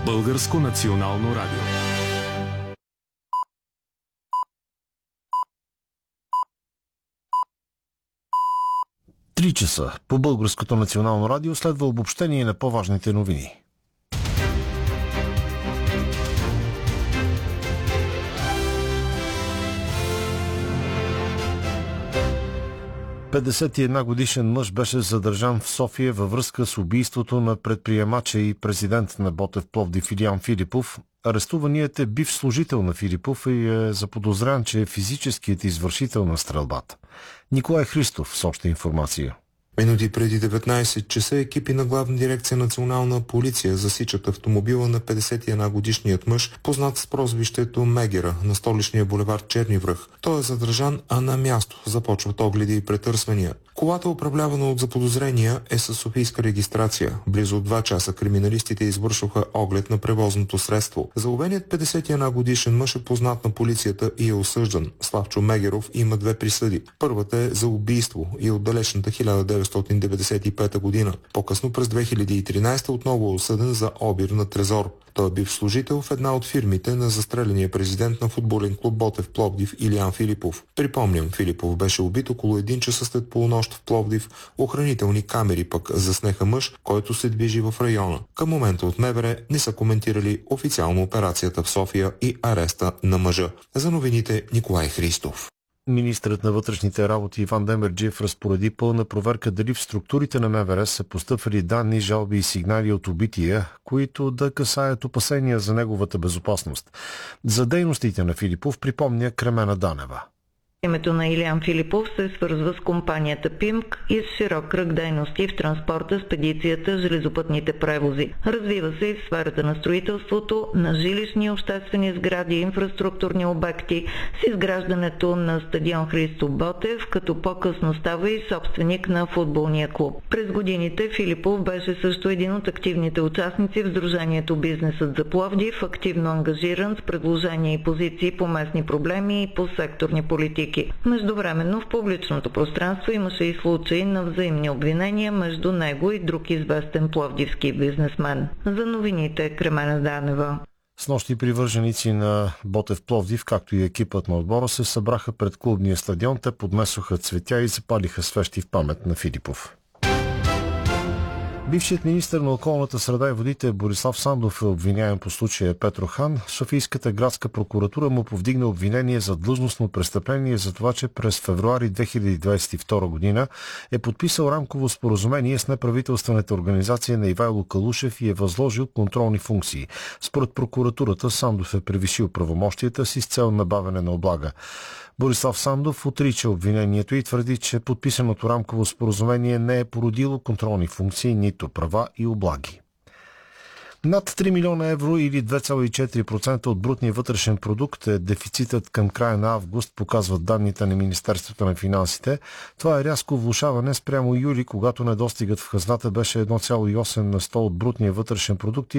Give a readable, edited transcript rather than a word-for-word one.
Българско национално радио. Три часа по Българското национално радио следва обобщение на по-важните новини. 51-годишен мъж беше задържан в София във връзка с убийството на предприемача и президент на Ботев Пловдив Илиян Филипов. Арестуваният е бивш служител на Филипов и е заподозрян, че е физическият извършител на стрелбата. Николай Христов съобщи информация. Минути преди 19 часа екипи на Главна дирекция Национална полиция засичат автомобила на 51-годишният мъж, познат с прозвището Мегера, на столичния булевард Черни връх. Той е задържан, а на място започват огледи и претърсвания. Колата, управлявана от заподозрения, е със софийска регистрация. Близо 2 часа криминалистите извършваха оглед на превозното средство. Заловеният 51-годишен мъж е познат на полицията и е осъждан. Славчо Мегеров има 2 присъди. Първата е за убийство и от далечната 1995 година. По-късно през 2013 отново е осъден за обир на трезор. Той е бив служител в една от фирмите на застреления президент на футболен клуб Ботев Пловдив Илиян Филипов. Припомням, Филипов беше убит около 1 часа след полунощ в Пловдив. Охранителни камери пък заснеха мъж, който се движи в района. Към момента от МВР не са коментирали официално операцията в София и ареста на мъжа. За новините Николай Христов. Министърът на вътрешните работи Иван Демерджиев разпореди пълна проверка дали в структурите на МВР са постъпвали данни, жалби и сигнали от убития, които да касаят опасения за неговата безопасност. За дейностите на Филипов припомня Кремена Данева. Името на Илиян Филипов се свързва с компанията ПИМК и с широк кръг дейности в транспорта, спедицията, железопътните превози. Развива се и в сферата на строителството, на жилищни обществени сгради и инфраструктурни обекти, с изграждането на стадион Христо Ботев, като по-късно става и собственик на футболния клуб. През годините Филипов беше също един от активните участници в Сдружението Бизнесът за Пловдив, активно ангажиран с предложения и позиции по местни проблеми и по секторни политики. Междувременно в публичното пространство имаше и случаи на взаимни обвинения между него и друг известен пловдивски бизнесмен. За новините Кремена Данева. Снощи привърженици на Ботев Пловдив, както и екипът на отбора, се събраха пред клубния стадион. Те поднесоха цветя и запалиха свещи в памет на Филипов. Бившият министър на околната среда и водите Борислав Сандов е обвиняем по случая Петрохан. Софийската градска прокуратура му повдигна обвинение за длъжностно престъпление за това, че през февруари 2022 година е подписал рамково споразумение с неправителствената организация на Ивайло Калушев и е възложил контролни функции. Според прокуратурата Сандов е превишил правомощията си с цел набавяне на облага. Борислав Сандов отрича обвинението и твърди, че подписаното рамково споразумение не е породило контролни функции, нито права и облаги. Над 3 милиона евро или 2,4% от брутния вътрешен продукт е дефицитът към края на август, показват данните на Министерството на финансите. Това е рязко влошаване спрямо юли, когато недостигът в хазната беше 1,8% от брутния вътрешен продукт